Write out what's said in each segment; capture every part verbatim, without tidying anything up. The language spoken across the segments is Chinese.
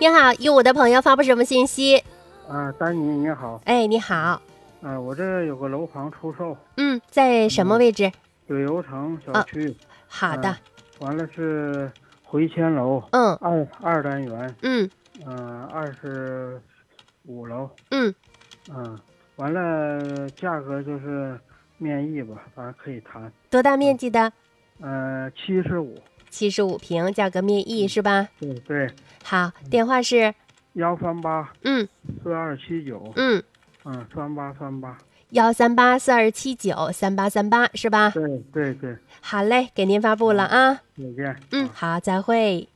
你好，与我的朋友发布什么信息？ 啊，丹尼你好。 哎，你好。 啊，我这有个楼房出售。 嗯，在什么位置？ 旅游城小区。 哦、好的、 啊。完了是回迁楼。 嗯。 二二单元。 嗯。 嗯、呃，二十五楼。 嗯。 嗯，完了价格就是面议吧，反正可以谈。 多大面积的？ 呃，七十五。 七十五平，价格面议、嗯、是吧？ 对对。 好，电话是幺三八。 嗯。 四二七九。 嗯。 嗯，三八三八。 幺三八四二七九三八三八是吧？ 对对对。 好嘞，给您发布了啊。 再见。 嗯，好，再会。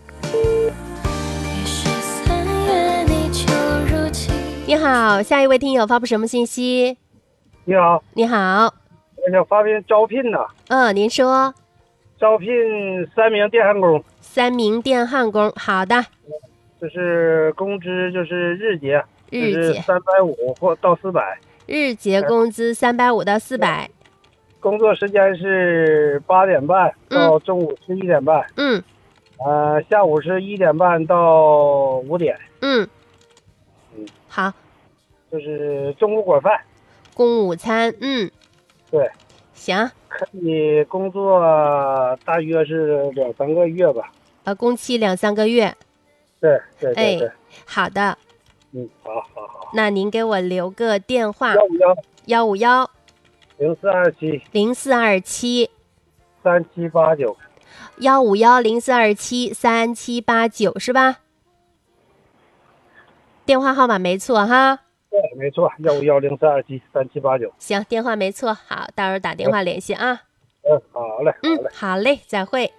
你好，下一位听友发布什么信息？ 你好。 你好。 我想发聘招聘呢。 嗯，您说。 招聘三名电焊工。 三名电焊工，好的。 就是工资就是日结， 日结三百五或到四百。 日结工资三百五到四百。 工作时间是八点半到中午十一点半。 嗯。 呃，下午是一点半到五点。 嗯。 嗯， 好。 就是中午管饭。 供午餐，嗯。 对。 行。 可以工作大约是两三个月吧。 呃，工期两三个月。 对对对对。 哎，好的。 嗯，好好好。 那您给我留个电话。 幺五幺。 幺五幺。 零四二七。 零四二七。 三七八九。 幺五幺零四二七三七八九是吧？电话号码没错哈。 对，没错，幺五幺零四二七三七八九。 行，电话没错，好，到时候打电话联系啊。 嗯，好嘞， 嗯，好嘞，再会。